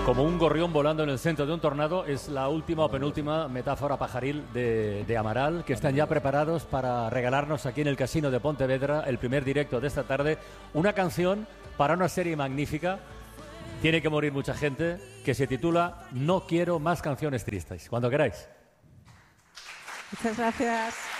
Como un gorrión volando en el centro de un tornado es la última o penúltima metáfora pajaril de Amaral, que están ya preparados para regalarnos aquí en el Casino de Pontevedra el primer directo de esta tarde, una canción para una serie magnífica, tiene que morir mucha gente, que se titula No quiero más canciones tristes. Cuando queráis. Muchas gracias.